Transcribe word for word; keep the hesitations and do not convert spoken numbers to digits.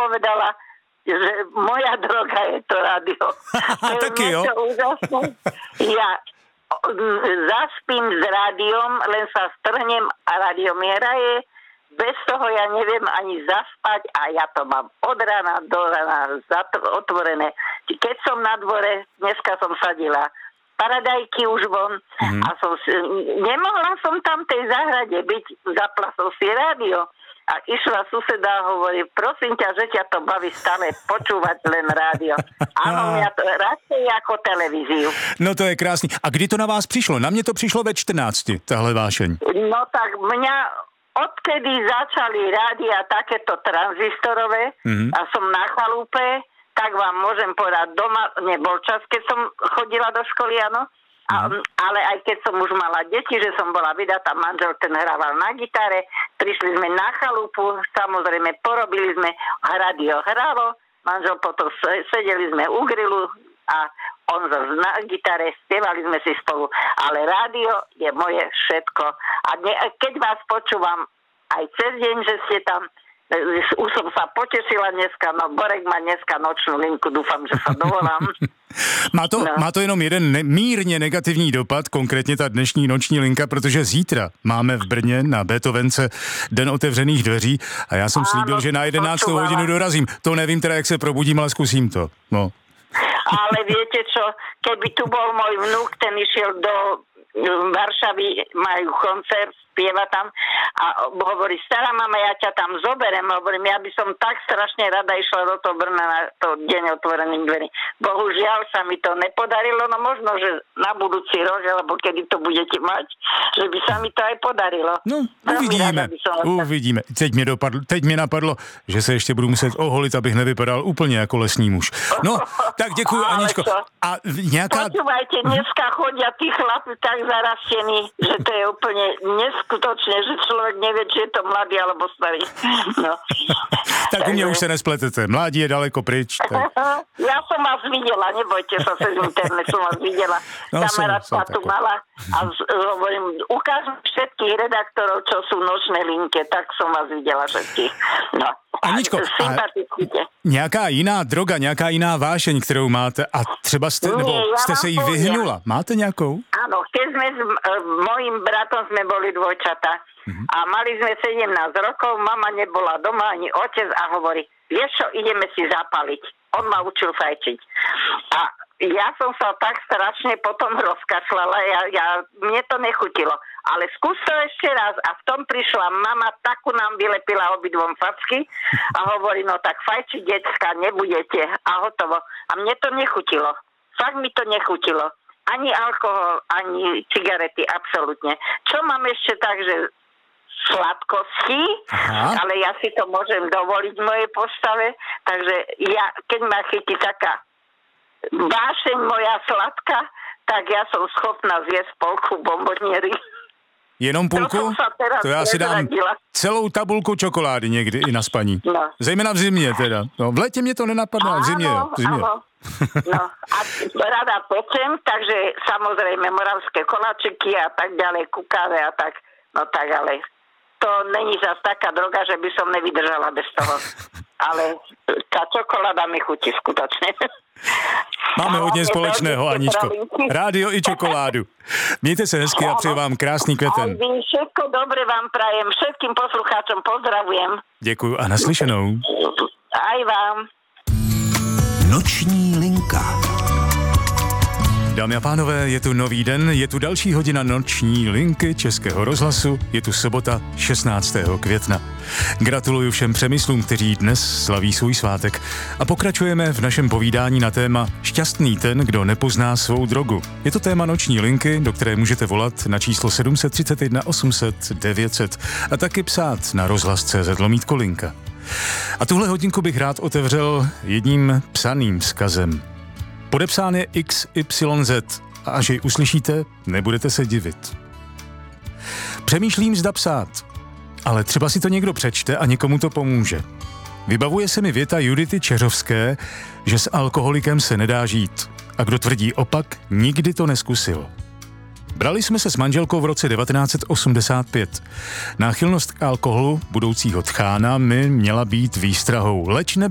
povedala, že moja droga je to rádio. To Taky jo. Úžasné. Ja zaspím s rádiom, len sa strhnem a rádio mi hraje. Bez toho ja neviem ani zaspať a ja to mám od rána do rána otvorené. Keď som na dvore, dneska som sadila paradajky už von mm-hmm. a som si, nemohla som tam tej záhrade byť, zapla som si rádio a išla suseda a hovorí, prosím ťa, že ťa to baví stále počúvať len rádio. Áno, mňa to radšej ako televíziu. No to je krásný. A kdy to na vás přišlo? Na mě to přišlo ve čtrnácti, tahle vášeň. No tak mňa, odkedy začali rádia takéto tranzistorové mm-hmm. a som na chalúpe, tak vám môžem povedať, doma nebol čas, keď som chodila do školy, áno, a, ale aj keď som už mala deti, že som bola vydatá, manžel ten hrával na gitare, prišli sme na chalupu, samozrejme porobili sme, rádio hralo, manžel potom sedeli sme u grilu a on zase na gitare, spievali sme si spolu, ale rádio je moje všetko. A ne, keď vás počúvam aj cez deň, že ste tam, už som sa potešila dneska, no Borek má dneska nočnú linku, dúfam, že sa dovolám. Má to, no. má to jenom jeden ne, mírně negativní dopad, konkrétně ta dnešní noční linka, protože zítra máme v Brně na Beethovence den otevřených dveří a já jsem slíbil, že na jedenáctou hodinu dorazím. To nevím teda, jak se probudím, ale zkusím to. No. Ale viete čo, keby tu bol môj vnúk, ten išiel do Varšavy, majú koncert, spieva tam a hovorí, stará mama, ja ťa tam zoberiem, hovorím, ja by som tak strašne rada išla do toho Brna na to deň otvorených dverí. Bohužiaľ sa mi to nepodarilo, no možno, že na budúci rok, alebo kedy to budete mať, že by sa mi to aj podarilo. No, uvidíme, uvidíme. Teď mě, dopadlo, teď mě napadlo, že se ještě budu muset oholit, abych nevypadal úplně jako lesní muž. No, tak děkuju, Aničko. A nějaká... Počúvajte, dneska chodia tí chlapi tak zarastení, že to je úplne neskutočné, že človek nevie, či je to mladý alebo starý. No. Tak u mě už se nespletete. Mládí je daleko pryč. Tak... Ja som vás videla, nebojte sa, cez internet som vás videla. No, Kamarátka tu mala a z- hovorím, ukážem všetkých redaktorov, čo sú v nočnej linke, tak som vás videla všetkých. No. Aničko, a nějaká jiná droga, nějaká jiná vášeň, kterou máte a třeba jste, Nie, nebo ja jste vám se jí poviem. vyhnula? Máte nějakou? Áno, keď sme s m- mojím bratom sme boli dvojčata mm-hmm. a mali sme sedemnásť rokov, mama nebola doma ani otec a hovorí, vieš čo, ideme si zapaliť. On ma učil fajčiť. A ja som sa tak strašne potom rozkašľala, ja, ja, mne to nechutilo. Ale skús to ešte raz a v tom prišla mama, takú nám vylepila obidvom facky a hovorí, no tak fajčiť, decka, nebudete a hotovo. A mne to nechutilo. Fakt mi to nechutilo. Ani alkohol, ani cigarety, absolútne. Čo mám ešte tak, že sladkosti, Aha. ale ja si to môžem dovoliť v mojej postave, takže ja, keď ma chytí taká vášeň moja sladká, tak ja som schopná zjesť polku bomboniery. Jenom půlku? To já si dám celou tabulku čokolády někdy i na spaní. No. Zejména v zimě teda. No, v létě mě to nenapadne, ale v zimě. V zimě. No a rada pečem, takže samozrejme moravské koláčiky a tak ďalej, kukáve a tak. No tak, ale to není zas taká droga, že by som nevydržala bez toho. Ale tá čokoláda mi chutí skutočne. Máme hodně společného, Aničko. Rádio i čokoládu. Mějte se hezky a přeju vám krásný květen. A vy všetko dobre vám prajem, všetkým poslucháčom pozdravujem. Děkuju a naslyšenou. Aj vám. Noční linka. Dámy a pánové, je tu nový den, je tu další hodina noční linky Českého rozhlasu, je tu sobota šestnáctého května. Gratuluju všem přemyslům, kteří dnes slaví svůj svátek a pokračujeme v našem povídání na téma Šťastný ten, kdo nepozná svou drogu. Je to téma noční linky, do které můžete volat na číslo sedm tři jedna osm set devět set a taky psát na rozhlas tečka cé zet lomítko linka. A tuhle hodinku bych rád otevřel jedním psaným vzkazem. Podepsán je iks ypsilon zet a až jej uslyšíte, nebudete se divit. Přemýšlím, zda psát, ale třeba si to někdo přečte a někomu to pomůže. Vybavuje se mi věta Judity Čeřovské, že s alkoholikem se nedá žít a kdo tvrdí opak, nikdy to neskusil. Brali jsme se s manželkou v roce devatenáct set osmdesát pět. Náchylnost k alkoholu budoucího tchána mi měla být výstrahou, leč ne